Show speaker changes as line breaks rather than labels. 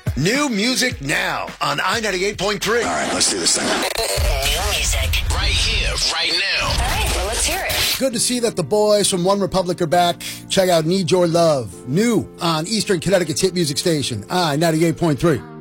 New music now on I-98.3.
All right, let's do this thing.
New music.
Right here, right now.
All right, well, let's hear it.
Good to see that the boys from One Republic are back. Check out Need Your Love, new on Eastern Connecticut's hit music station, I-98.3.